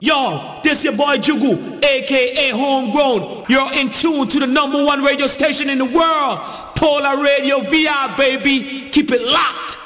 Yo, this your boy Jugu, aka Homegrown. You're in tune to the #1 radio station in the world, Polar Radio VR, baby. Keep it locked.